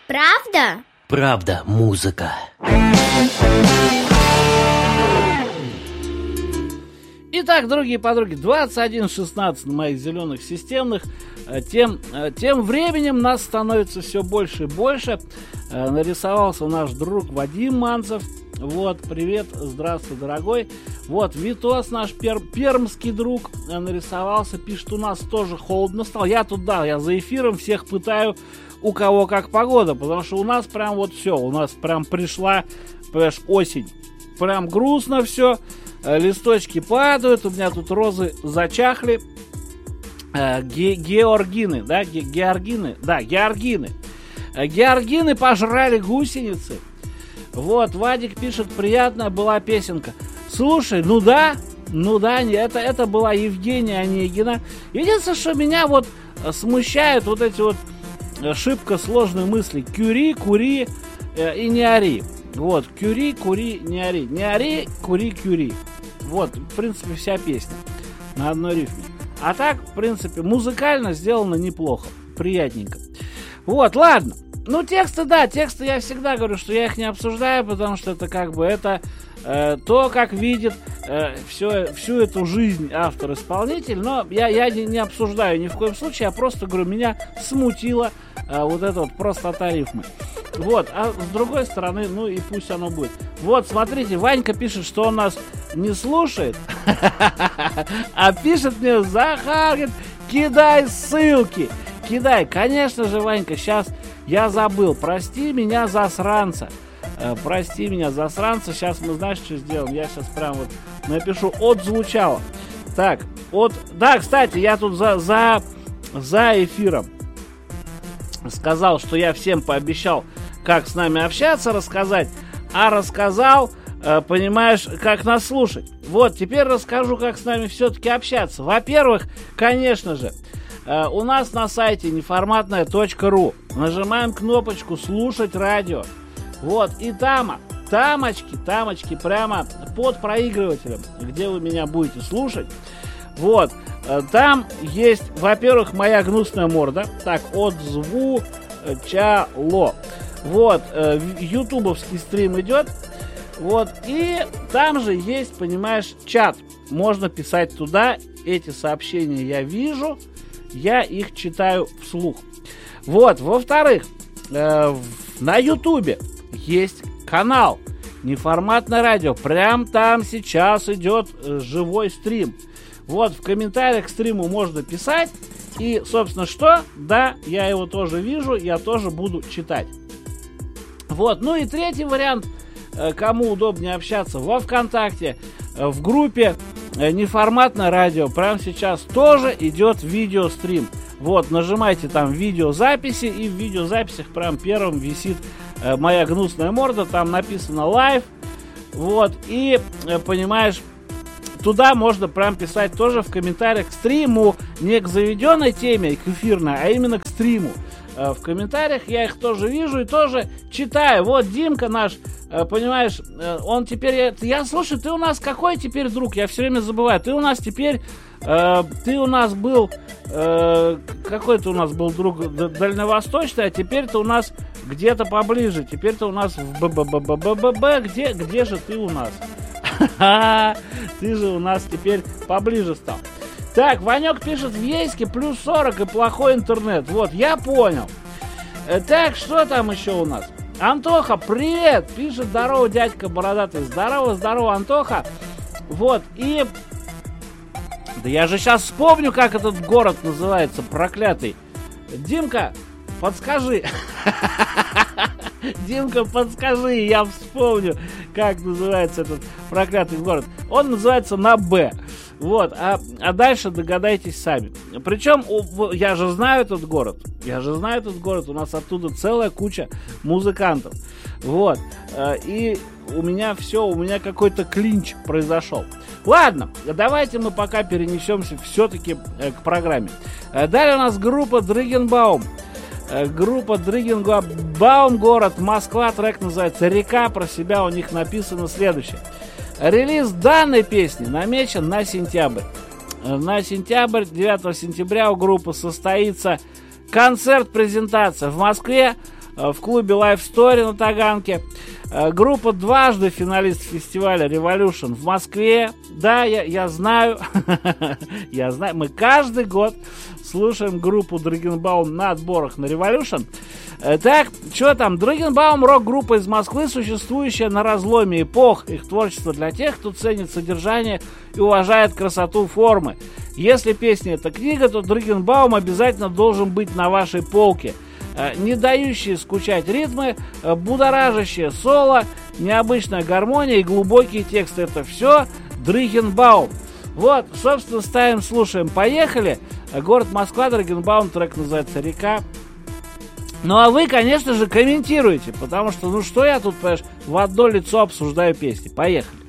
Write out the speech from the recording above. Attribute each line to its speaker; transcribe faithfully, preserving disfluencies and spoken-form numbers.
Speaker 1: Правда?
Speaker 2: Правда, музыка.
Speaker 3: Итак, дорогие подруги, двадцать один шестнадцать на моих зеленых системных. Тем, тем временем нас становится все больше и больше. Нарисовался наш друг Вадим Манцев. Вот, привет, здравствуй, дорогой. Вот, Витос, наш пер, пермский друг, нарисовался, пишет, у нас тоже холодно стало. Я тут, да, я за эфиром всех пытаю, у кого как погода, потому что у нас прям вот все, у нас прям пришла, понимаешь, осень. Прям грустно все, листочки падают, у меня тут розы зачахли. Ге- георгины, да, ге- георгины, да, георгины. Георгины пожрали гусеницы. Вот, Вадик пишет, приятная была песенка. Слушай, ну да, ну да, это, это была Евгения Онегина. Единственное, что меня вот смущают вот эти вот шибко сложные мысли. Кюри, кури э, и не ори. Вот, кюри, кури, не ори. Не ори, кури, кюри. Вот, в принципе, вся песня на одной рифме. А так, в принципе, музыкально сделано неплохо, приятненько. Вот, ладно. Ну, тексты, да, тексты я всегда говорю, что я их не обсуждаю, потому что это как бы это э, то, как видит э, все, всю эту жизнь автор-исполнитель. Но я, я не, не обсуждаю ни в коем случае, я просто говорю, меня смутила э, вот эта вот простота рифмы. Вот, а с другой стороны, ну и пусть оно будет. Вот, смотрите, Ванька пишет, что он нас не слушает, а пишет мне, Захар, кидай ссылки. Кидай, конечно же, Ванька, сейчас я забыл, прости меня, засранца, э, прости меня, засранца, сейчас мы, знаешь, что сделаем, я сейчас прям вот напишу, отзвучало, так, от, да, кстати, я тут за, за, за эфиром сказал, что я всем пообещал, как с нами общаться, рассказать, а рассказал, э, понимаешь, как нас слушать, вот, теперь расскажу, как с нами все-таки общаться, во-первых, конечно же, у нас на сайте неформатная точка ру. Нажимаем кнопочку «Слушать радио». Вот, и там, тамочки, тамочки, прямо под проигрывателем, где вы меня будете слушать. Вот, там есть, во-первых, моя гнусная морда. Так, отзвучало. Вот, ютубовский стрим идет. Вот, и там же есть, понимаешь, чат. Можно писать туда, эти сообщения я вижу. Я их читаю вслух. Вот, во-вторых, э, на Ютубе есть канал Неформатное радио. Прям там сейчас идет э, живой стрим. Вот, в комментариях к стриму можно писать. И, собственно, что? Да, я его тоже вижу, я тоже буду читать. Вот, ну и третий вариант, э, кому удобнее общаться, во ВКонтакте, э, в группе Неформатное радио. Прямо сейчас тоже идет видеострим. Вот, нажимайте там видеозаписи, и в видеозаписях прям первым висит э, моя гнусная морда. Там написано лайв. Вот, и, э, понимаешь, туда можно прям писать тоже в комментариях к стриму. Не к заведенной теме, к эфирной, а именно к стриму. Э, в комментариях я их тоже вижу и тоже читаю. Вот Димка наш, понимаешь, он теперь, я, слушай, ты у нас какой теперь друг, я все время забываю, ты у нас теперь, э, ты у нас был, э, какой ты у нас был друг дальневосточный, а теперь ты у нас где-то поближе, теперь ты у нас в ББББББ, где, где же ты у нас? Ты же у нас теперь поближе стал. Так, Ванек пишет, в Ейске плюс сорок и плохой интернет, вот, я понял. Так, что там еще у нас? Антоха, привет! Пишет, здорово, дядька бородатый. Здорово, здорово, Антоха. Вот, и... Да я же сейчас вспомню, как этот город называется, проклятый. Димка, подскажи. Димка, подскажи, я вспомню, как называется этот проклятый город. Он называется на «Б». Вот, а, а дальше догадайтесь сами. Причем, я же знаю этот город. Я же знаю этот город. У нас оттуда целая куча музыкантов. Вот. И у меня все, у меня какой-то клинч произошел. Ладно, давайте мы пока перенесемся все-таки к программе. Далее у нас группа Дрыгенбаум. Группа Дрыгенбаум, город Москва. Трек называется «Река». Про себя у них написано следующее. Релиз данной песни намечен на сентябрь. На сентябрь, девятого сентября у группы состоится концерт-презентация в Москве в клубе Life Story на Таганке. Группа дважды финалист фестиваля Revolution в Москве. Да, я, я знаю, я знаю, мы каждый год слушаем группу Драгенбаум на отборах на Revolution. Так, что там? Драгенбаум — рок-группа из Москвы, существующая на разломе эпох. Их творчество для тех, кто ценит содержание и уважает красоту формы. Если песня — это книга, то Драгенбаум обязательно должен быть на вашей полке. Не дающие скучать ритмы, будоражащее соло, необычная гармония и глубокие тексты — это все Драгенбаум. Вот, собственно, ставим, слушаем, поехали. Город Москва, Драгенбаум, трек называется «Река». Ну а вы, конечно же, комментируете, потому что, ну что я тут, понимаешь, в одно лицо обсуждаю песни. Поехали.